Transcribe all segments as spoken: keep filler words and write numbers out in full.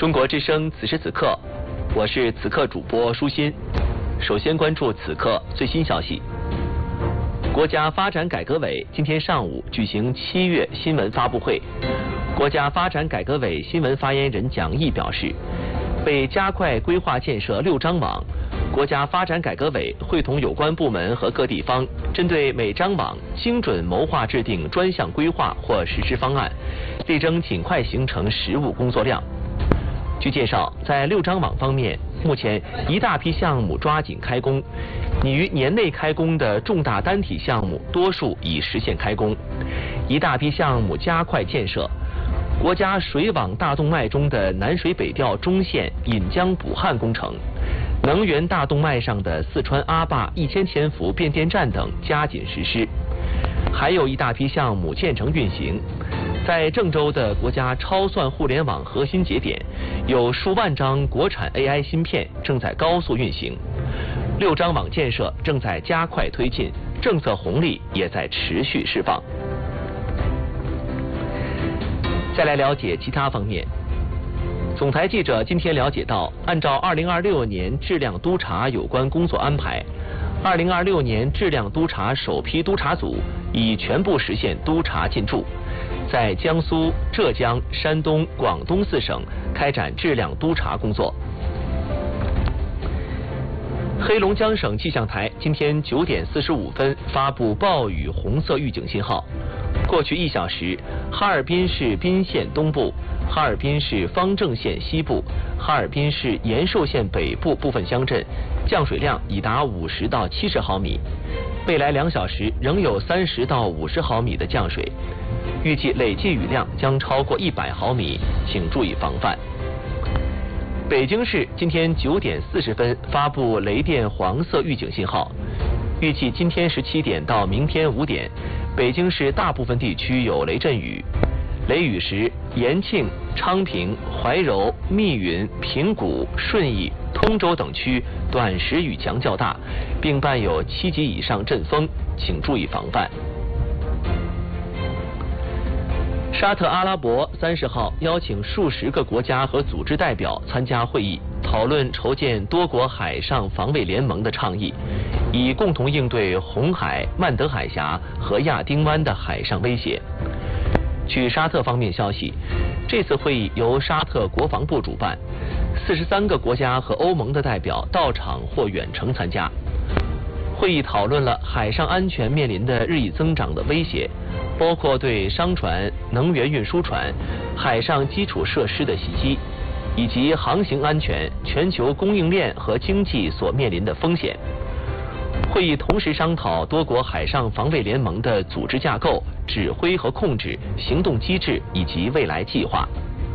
中国之声此时此刻，我是此刻主播舒心。首先关注此刻最新消息。国家发展改革委今天上午举行七月新闻发布会。国家发展改革委新闻发言人蒋毅表示，为加快规划建设六张网，国家发展改革委会同有关部门和各地方，针对每张网精准谋划制定专项规划或实施方案，力争尽快形成实务工作量。据介绍，在六张网方面，目前一大批项目抓紧开工，拟于年内开工的重大单体项目多数已实现开工，一大批项目加快建设。国家水网大动脉中的南水北调中线引江补汉工程，能源大动脉上的四川阿坝一千千伏变电站等加紧实施，还有一大批项目建成运行。在郑州的国家超算互联网核心节点，有数万张国产 A I 芯片正在高速运行，六张网建设正在加快推进，政策红利也在持续释放。再来了解其他方面。总台记者今天了解到，按照二零二六年质量督查有关工作安排，二零二六年质量督查首批督查组已全部实现督查进驻，在江苏、浙江、山东、广东四省开展质量督查工作。黑龙江省气象台今天九点四十五分发布暴雨红色预警信号。过去一小时，哈尔滨市彬县东部、哈尔滨市方正县西部、哈尔滨市延寿县北部部分乡镇降水量已达五十到七十毫米，未来两小时仍有三十到五十毫米的降水，预计累计雨量将超过一百毫米，请注意防范。北京市今天九点四十分发布雷电黄色预警信号，预计今天十七点到明天五点，北京市大部分地区有雷阵雨。雷雨时，延庆、昌平、怀柔、密云、平谷、顺义、通州等区短时雨强较大，并伴有七级以上阵风，请注意防范。沙特阿拉伯三十号邀请数十个国家和组织代表参加会议，讨论筹建多国海上防卫联盟的倡议，以共同应对红海、曼德海峡和亚丁湾的海上威胁。据沙特方面消息，这次会议由沙特国防部主办，四十三个国家和欧盟的代表到场或远程参加。会议讨论了海上安全面临的日益增长的威胁，包括对商船、能源运输船、海上基础设施的袭击，以及航行安全、全球供应链和经济所面临的风险。会议同时商讨多国海上防卫联盟的组织架构、指挥和控制、行动机制以及未来计划。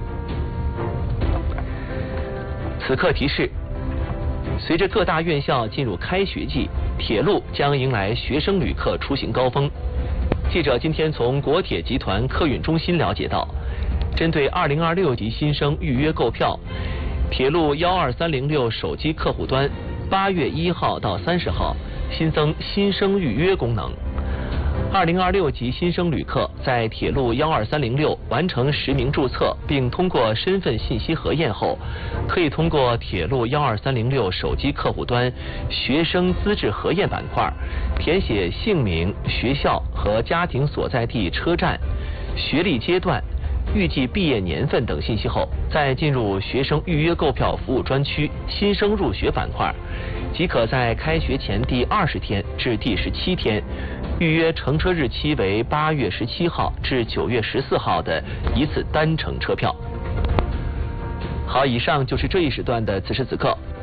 此刻提示：随着各大院校进入开学季，铁路将迎来学生旅客出行高峰。记者今天从国铁集团客运中心了解到，针对二零二六级新生预约购票，铁路幺二三零六手机客户端八月一号到三十号新增新生预约功能。二零二六级新生旅客在铁路幺二三零六完成实名注册并通过身份信息核验后，可以通过铁路幺二三零六手机客户端学生资质核验板块填写姓名、学校和家庭所在地车站、学历阶段、预计毕业年份等信息后，再进入学生预约购票服务专区新生入学板块，即可在开学前第二十天至第十七天预约乘车日期为八月十七号至九月十四号的一次单程车票。好，以上就是这一时段的此时此刻，